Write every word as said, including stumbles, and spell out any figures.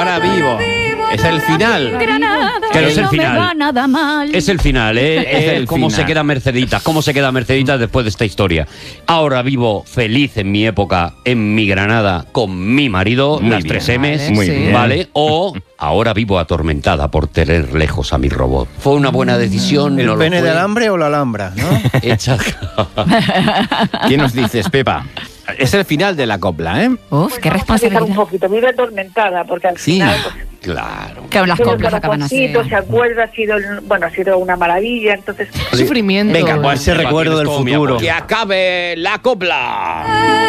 Ahora vivo. Es el final. Pero es el no final. me va nada mal. Es el final, ¿eh? Es Eh, el cómo final. se queda Merceditas, cómo se queda Merceditas después de esta historia. Ahora vivo feliz en mi época, en mi Granada, con mi marido, Muy las bien. tres M's, Vale, Muy sí. bien. ¿vale? O ahora vivo atormentada por tener lejos a mi robot. ¿Fue una buena decisión? ¿El ¿No lo pene fue? de alambre o la alhambra, no? Hecha... ¿Qué nos dices, Pepa? Es el final de la copla, ¿eh? Uf, Pues qué vamos a fijar responsabilidad. un poquito, vive atormentada, porque al Sí. final... Pues, Claro. Que las tiene coplas acaban así. corazoncito, se acuerda, ha sido, bueno, ha sido una maravilla, entonces... Sufrimiento. Venga, pues ese Pepa, recuerdo tienes del todo mi futuro. apoyo. Que acabe la copla.